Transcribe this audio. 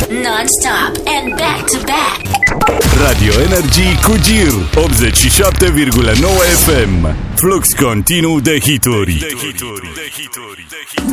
non-stop and back-to-back. Radio Energy cu Gir 87,9 FM. Flux continuu de hituri.